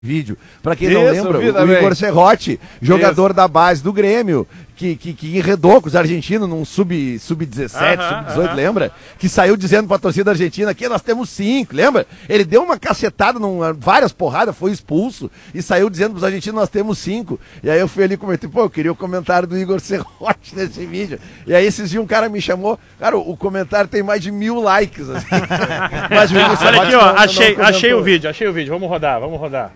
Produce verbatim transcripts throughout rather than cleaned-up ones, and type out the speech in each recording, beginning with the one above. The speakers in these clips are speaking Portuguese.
vídeo. Pra quem Isso, não lembra, o também. Igor Serrotti, jogador Isso. da base do Grêmio, que, que, que enredou com os argentinos num sub, sub dezessete, sub dezoito, lembra? Que saiu dizendo pra torcida argentina que nós temos cinco, lembra? Ele deu uma cacetada, num, várias porradas, foi expulso e saiu dizendo pros argentinos nós temos cinco. E aí eu fui ali e comentei, pô, eu queria o comentário do Igor Serrotti nesse vídeo. E aí esses dias um cara me chamou, cara, o comentário tem mais de mil likes. Assim. Mas o Igor Serrotti Olha aqui, ó, não, achei, não achei o vídeo, achei o vídeo, vamos rodar, vamos rodar.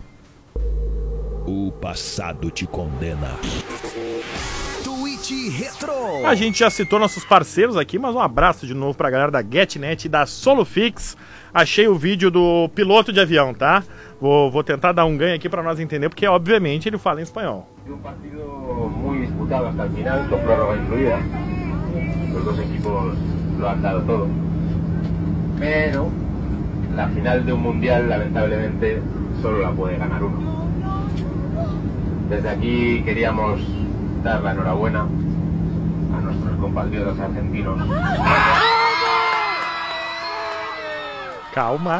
O passado te condena. Tweet Retro. A gente já citou nossos parceiros aqui, mas um abraço de novo pra galera da GetNet e da Solufix. Achei o vídeo do piloto de avião, tá? Vou, vou tentar dar um ganho aqui pra nós entender, porque obviamente ele fala em espanhol. Um partido muito disputado hasta el final, con prórroga incluida. Los dos equipos lo han dado todo. Pero la final de un mundial, lamentablemente, solo la puede ganar uno. Desde aquí queríamos dar la enhorabuena a nuestros compatriotas argentinos. Calma.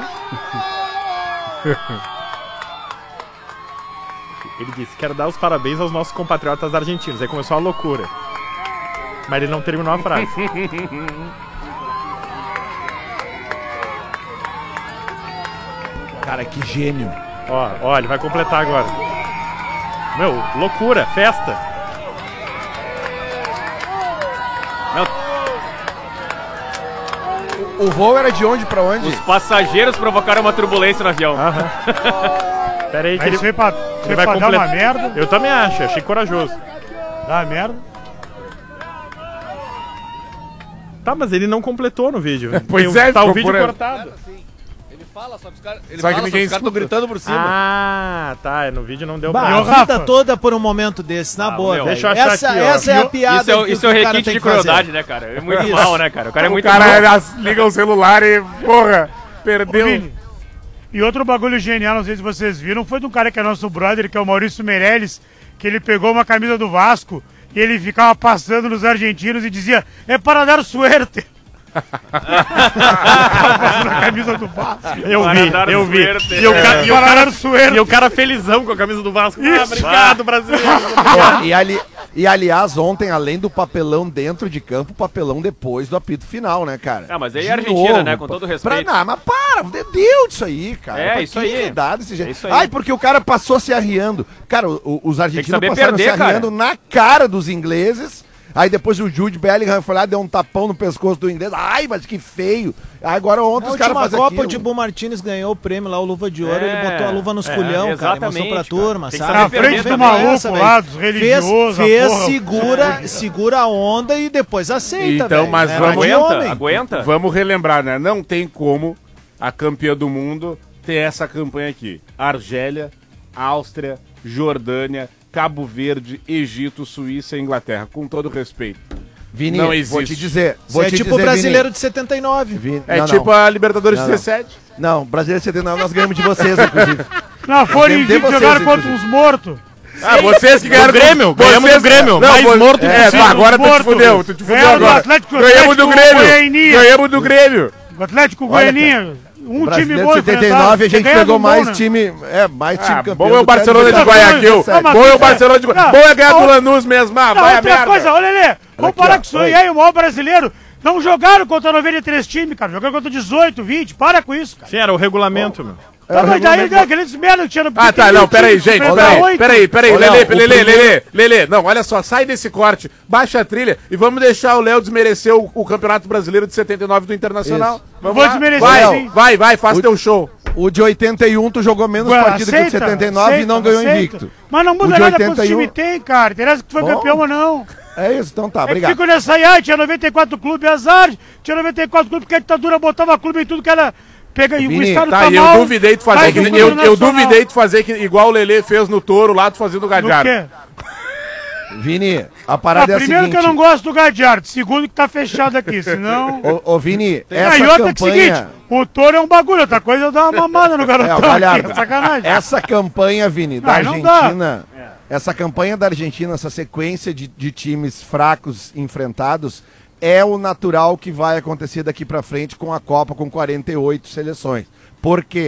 Ele disse, quero dar os parabéns aos nossos compatriotas argentinos. Aí começou a loucura. Mas ele não terminou a frase. Cara, que gênio. Ó, ó, ele vai completar agora. Meu, loucura, festa. Não. O, o voo era de onde pra onde? Os passageiros provocaram uma turbulência no avião. Aham. Pera aí que Aí ele, isso foi pra, ele foi vai pra dar completar. uma merda. Eu também acho, achei corajoso. Dá uma merda. Tá, mas ele não completou no vídeo. Pois Tem, é, tá o ficou vídeo por- cortado. Ele fala, só que os caras Só que ninguém estão gritando por cima. Ah, tá, no vídeo não deu Bah, pra... E o a vida Rafa? toda por um momento desse, na Ah, boa, meu, velho. deixa eu achar essa, aqui, ó. essa é a E o- piada Isso é, o- que, isso é o que cara requinte tem de que fazer. crueldade, né, cara? É muito Isso. mal, né, cara? O cara é O muito cara mal. era- liga o celular e, porra, Ô, perdeu. Vini, e outro bagulho genial, não sei se vocês viram, foi de um cara que é nosso brother, que é o Maurício Meirelles, que ele pegou uma camisa do Vasco e ele ficava passando nos argentinos e dizia, é para dar suerte. Na camisa do Vasco. Eu Para vi, dar eu vi. suerte. E o, ca- e o Para cara, dar suerte. e o cara felizão com a camisa do Vasco. Ah, Isso. obrigado, brasileiro. Ó, e, ali, e aliás, ontem, além do papelão dentro de campo, papelão depois do apito final, né, cara? Ah, mas aí De é Argentina, novo, né? Com pô. todo Pra, respeito. não, mas para, deu disso aí, cara. É, Pra isso que aí. enredar desse jeito? É isso aí. Ai, porque o cara passou se arriando. Cara, o- o- os argentinos saber passaram perder, se arriando cara. na cara dos ingleses. Aí depois o Jude Bellingham foi lá, deu um tapão no pescoço do inglês. Ai, mas que feio. Agora ontem Na os caras última fazem Copa, aquilo. o Dibu Martínez ganhou o prêmio lá, o Luva de Ouro, É, ele botou a luva nos é, culhão, cara, e mostrou exatamente, pra cara. turma, Tem que sabe? saber Na frente perder do também. maluco Essa, lá, velho. dos Fez, religiosos, a fez porra. segura, segura a onda e depois aceita, Então, velho. mas É, vamos- de Aguenta, homem. aguenta. Vamos relembrar, né? Não tem como a campeã do mundo ter essa campanha aqui. Argélia, Áustria, Jordânia, Cabo Verde, Egito, Suíça e Inglaterra. Com todo respeito. Vini, Não vou existe. te dizer. Vou Você é te tipo o dizer, brasileiro Vini. de setenta e nove. Vini- É não, tipo não. a Libertadores Não, de não. dezessete. Não, brasileiro de setenta e nove nós ganhamos de vocês, inclusive. Não, foram Tem- tem invictos, vocês, jogaram contra inclusive. uns mortos. Ah, vocês que ganharam Do Grêmio, vocês- ganhamos do Grêmio, mais vo- morto é, possível. tá, agora tu te Morto. fudeu, tu te fudeu Ganharam do agora. Atlético- Ganhamos do Atlético Grêmio, Goianinha. ganhamos do Grêmio. O Atlético Olha, Goianinha, um time Brasileiro bom de setenta e enfrentado. nove, a gente Ganha pegou do bom, mais né? time. É, mais time Ah, campeão. bom é o do Barcelona que de a Guayaquil. Não, mas Bom é o isso é- Barcelona de Guayaquil. Não, Bom é ganhar do não. Lanús mesmo. Ah, Não, vai a outra merda. coisa, olha ali, vamos aqui, parar ó, com isso olha aí, aí. aí, o maior brasileiro. Não jogaram contra noventa e três times, cara. Jogaram contra dezoito, vinte. Para com isso, cara. Sim, era o regulamento, meu. Tá, mas daí aqueles merda que tinha no Ah, tá, não, peraí, gente, peraí, peraí, peraí, Ô, Léo, Lelê, o Lelê, primeiro- Lelê, Lelê, não, olha só, sai desse corte, baixa a trilha e vamos deixar o Léo desmerecer o, o Campeonato Brasileiro de setenta e nove do Internacional. Isso. Vamos Vou lá. desmerecer, vai, sim. vai, vai, faz O- teu show. O de oitenta e um tu jogou menos Ué, partidas que o de aceita, setenta e nove e aceita, não ganhou aceita. invicto. Mas não O muda de nada quantos oitenta e um time tem, cara. Interessa que tu foi Bom. campeão ou não. É isso, então tá, É que obrigado. ficou nessa aí, ah, tinha noventa e quatro clubes, azar. Tinha noventa e quatro clubes, porque a ditadura botava clube em tudo que era... Pega, e o Vini, estado Tá, tá e eu mal, duvidei de fazer, vai que, pro eu, eu Internacional. duvidei de fazer que, igual o Lelê fez no Touro lá, tu fazia no Do Gadiardo. quê? Vini, a Ah, parada é a primeiro seguinte. que eu não gosto do Gadiardo, segundo que tá fechado aqui, senão... Ô, ô, Vini, Ah, essa e outra que é o seguinte, campanha... o touro é um bagulho, outra coisa é eu dar uma mamada no É, o garotão Galhardo, aqui, é sacanagem. essa campanha, Vini, da Ah, não dá. Argentina, essa campanha da Argentina, essa sequência de, de times fracos enfrentados, é o natural que vai acontecer daqui pra frente com a Copa com quarenta e oito seleções. Por quê?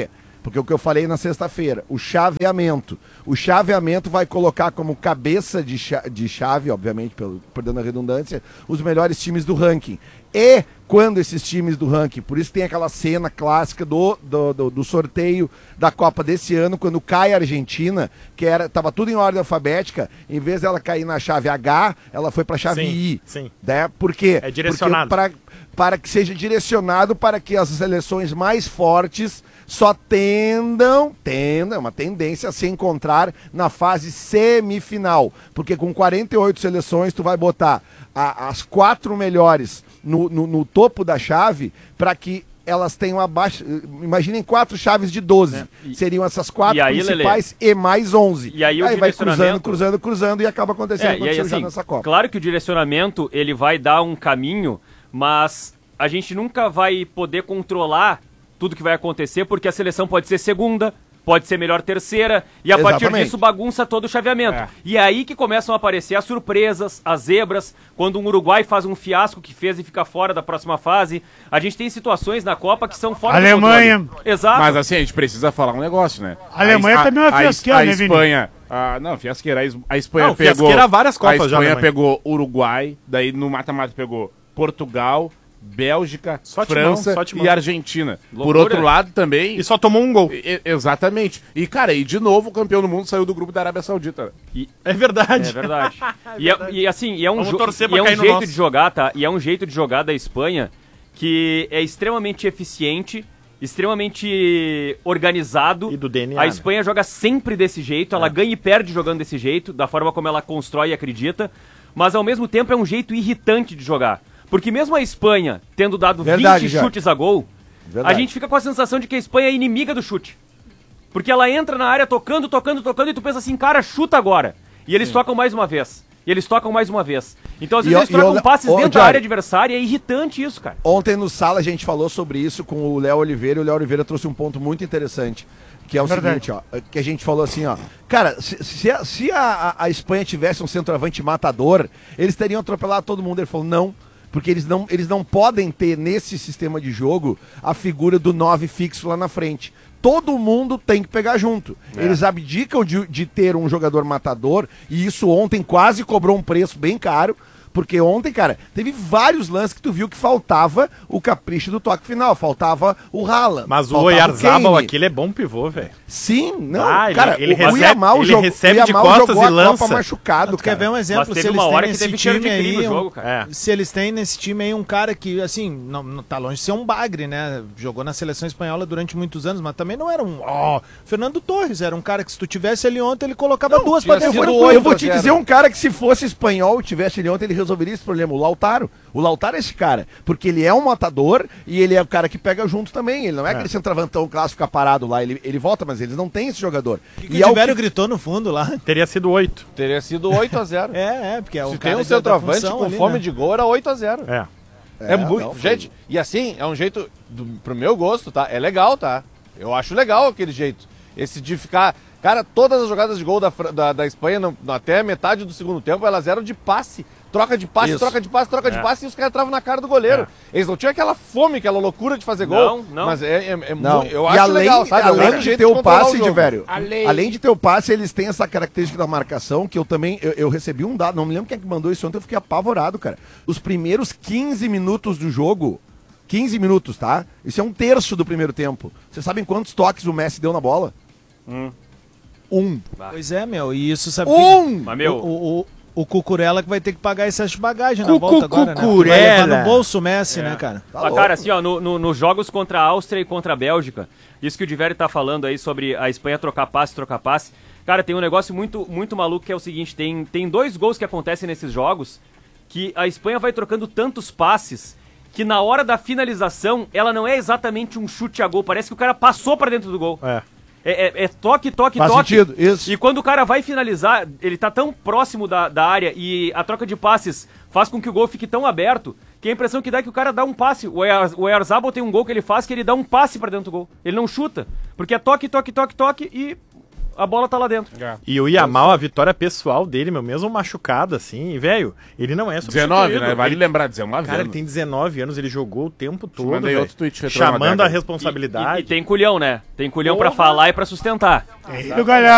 Porque o que eu falei na sexta-feira, o chaveamento. O chaveamento vai colocar como cabeça de, cha de chave, obviamente, pelo, perdendo a redundância, os melhores times do ranking. E quando esses times do ranking, por isso tem aquela cena clássica do, do, do, do sorteio da Copa desse ano, quando cai a Argentina, que era, tava tudo em ordem alfabética, em vez dela cair na chave H, ela foi pra chave Sim, I. sim. Né? Por quê? É direcionado. Porque pra, para que seja direcionado para que as seleções mais fortes só tendam, tendam, é uma tendência a se encontrar na fase semifinal. Porque com quarenta e oito seleções, tu vai botar a, as quatro melhores no, no, no topo da chave para que elas tenham abaixo. Imaginem quatro chaves de doze. É, e, Seriam essas quatro e aí, principais Lelê, e mais onze. E aí, o aí vai cruzando, direcionamento... cruzando, cruzando e acaba acontecendo É, e aí, assim, nessa Copa. claro que o direcionamento ele vai dar um caminho, mas a gente nunca vai poder controlar tudo que vai acontecer, porque a seleção pode ser segunda, pode ser melhor terceira, e a Exatamente. partir disso bagunça todo o chaveamento. É. E é aí que começam a aparecer as surpresas, as zebras, quando um Uruguai faz um fiasco que fez e fica fora da próxima fase. A gente tem situações na Copa que são fora Alemanha. do controle. Exato. Mas assim, a gente precisa falar um negócio, né? A Alemanha também é uma a, fiasqueira, a, né, Vini? Espanha... Ah, não, fiasqueira. A Es- A Espanha Não, pegou... fiasqueira várias Copas a já, Espanha Alemanha. pegou Uruguai, daí no mata-mata pegou Portugal, Bélgica, Só timão, França só timão. e Argentina. Por Loucura. outro lado também... E só tomou um gol. E- exatamente. E, cara, e de novo o campeão do mundo saiu do grupo da Arábia Saudita. É verdade. É verdade. e, é, e assim, e é um, Vamos jo- torcer e pra é um cair no jeito nosso. de jogar, tá? E é um jeito de jogar da Espanha que é extremamente eficiente, extremamente organizado. E do D N A, A né? Espanha joga sempre desse jeito, ela ganha e perde jogando desse jeito, da forma como ela constrói e acredita, mas ao mesmo tempo é um jeito irritante de jogar. Porque mesmo a Espanha tendo dado Verdade, vinte Jorge. chutes a gol, Verdade. a gente fica com a sensação de que a Espanha é inimiga do chute. Porque ela entra na área tocando, tocando, tocando, e tu pensa assim, cara, chuta agora. E eles tocam mais uma vez. E eles tocam mais uma vez. Então, às E vezes, eu- eles e trocam eu- passes ô, dentro da Jorge. área adversária, e é irritante isso, cara. Ontem no Sala a gente falou sobre isso com o Léo Oliveira, e o Léo Oliveira trouxe um ponto muito interessante, que é o Verdade. seguinte, ó, que a gente falou assim, ó, cara, se, se a, se a- a Espanha tivesse um centroavante matador, eles teriam atropelado todo mundo. Ele falou, não, porque eles não, eles não podem ter nesse sistema de jogo a figura do nove fixo lá na frente. Todo mundo tem que pegar junto. Eles abdicam de, de ter um jogador matador, e isso ontem quase cobrou um preço bem caro, porque ontem, cara, teve vários lances que tu viu que faltava o capricho do toque final, faltava o Haaland. Mas o faltava Oyarzabal Kane. aquele é bom pivô, velho. Sim, não, Ah, ele- cara, ele o, recebe- o Yamal ele jogou, recebe o de Yamal costas jogou e a lança. Copa machucado, Tu quer ver cara. um exemplo? Mas teve se eles uma têm hora que nesse teve cheiro de time crime aí, no um- jogo, cara. É. Se eles têm nesse time aí um cara que, assim, não, não tá longe de ser um bagre, né? Jogou na seleção espanhola durante muitos anos, mas também não era um. Ó, Fernando Torres era um cara que, se tu tivesse ele ontem, ele colocava duas pra Eu dentro do vou, oito eu vou a te zero. dizer um cara que, se fosse espanhol, tivesse ele ontem, ele resolveria esse problema. O Lautaro. O Lautaro é esse cara. Porque ele é um matador e ele é o cara que pega junto também. Ele não é, aquele centroavantão clássico ficar parado lá. Ele, ele volta, mas eles não têm esse jogador. Que e o é o Tiverio que... gritou no fundo lá. Teria sido oito. Teria sido oito a zero. É, é, porque é o Se cara tem um da- da centroavante função com ali, fome né? de gol, era oito a zero. É. É, muito. não, foi- gente, e assim, é um jeito, do, pro meu gosto, tá? É legal, tá? Eu acho legal aquele jeito. Esse de ficar. Cara, todas as jogadas de gol da, Fran- da, da Espanha, não- até metade do segundo tempo, elas eram de passe. Troca de passe, Isso. troca de passe, troca de É. passe, e os caras travam na cara do goleiro. Eles não tinham aquela fome, aquela loucura de fazer gol. Não, não. Mas é, é, é Não, muito. Eu e acho além, legal, sabe? É um além outro de jeito ter o controlar passe, de jogo. velho. Além- Além de ter o passe, eles têm essa característica da marcação, que eu também, eu, eu recebi um dado, não me lembro quem é que mandou isso ontem, eu fiquei apavorado, cara. Os primeiros quinze minutos do jogo, quinze minutos, tá? Isso é um terço do primeiro tempo. Vocês sabem quantos toques o Messi deu na bola? Um. Pois é, meu, e isso sabe Um! Mas, que- meu, o, o, o Cucurella que vai ter que pagar esse excesso de bagagem na Cu- volta agora, né? Porque vai Cucurella. levar no bolso o Messi, né, cara? Tá Mas, louco. cara, assim, ó, no- no- nos jogos contra a Áustria e contra a Bélgica, isso que o Diverio tá falando aí sobre a Espanha trocar passe, trocar passe, cara, tem um negócio muito, muito maluco que é o seguinte, tem, tem dois gols que acontecem nesses jogos, que a Espanha vai trocando tantos passes, que na hora da finalização, ela não é exatamente um chute a gol, parece que o cara passou pra dentro do gol. É. É, é- é toque, toque, Faz toque. sentido, isso. E quando o cara vai finalizar, ele tá tão próximo da, da área e a troca de passes faz com que o gol fique tão aberto, que a impressão que dá é que o cara dá um passe. O Oyar- o Oyarzabal tem um gol que ele faz que ele dá um passe pra dentro do gol. Ele não chuta, porque é toque, toque, toque, toque e a bola tá lá dentro. E o Yamal, a vitória pessoal dele, meu, mesmo machucado assim, e, velho, ele não é substituído. dezenove, né? Vale ele, lembrar, dezenove Cara, ele anos. tem dezenove anos, ele jogou o tempo todo, mandei velho, outro tweet retrô chamando na a década. responsabilidade. E, e tem culhão, né? Tem culhão pra falar e pra sustentar. É ele, o Galhardo.